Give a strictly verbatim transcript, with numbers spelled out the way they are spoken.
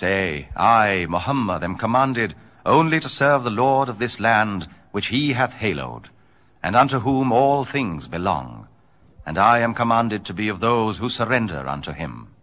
Say, I, Muhammad, am commanded only to serve the Lord of this land which he hath hallowed, and unto whom all things belong, and I am commanded to be of those who surrender unto him.